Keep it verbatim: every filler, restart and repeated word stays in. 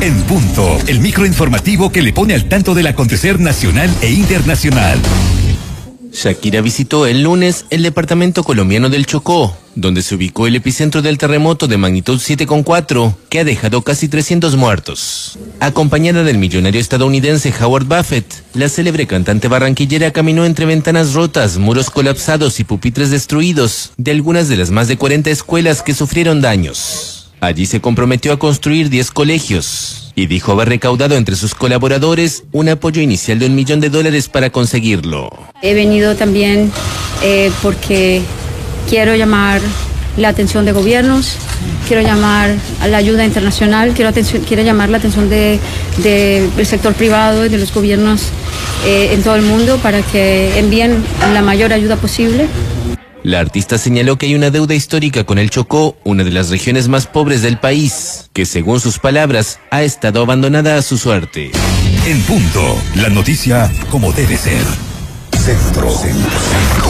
En punto, el microinformativo que le pone al tanto del acontecer nacional e internacional. Shakira visitó el lunes el departamento colombiano del Chocó, donde se ubicó el epicentro del terremoto de magnitud siete coma cuatro, que ha dejado casi trescientos muertos. Acompañada del millonario estadounidense Howard Buffett, la célebre cantante barranquillera caminó entre ventanas rotas, muros colapsados y pupitres destruidos de algunas de las más de cuarenta escuelas que sufrieron daños. Allí se comprometió a construir diez colegios y dijo haber recaudado entre sus colaboradores un apoyo inicial de un millón de dólares para conseguirlo. He venido también eh, porque quiero llamar la atención de gobiernos, quiero llamar a la ayuda internacional, quiero, atención, quiero llamar la atención de, de, del sector privado y de los gobiernos eh, en todo el mundo para que envíen la mayor ayuda posible. La artista señaló que hay una deuda histórica con el Chocó, una de las regiones más pobres del país, que según sus palabras ha estado abandonada a su suerte. En punto, la noticia como debe ser. Centro, centro, centro.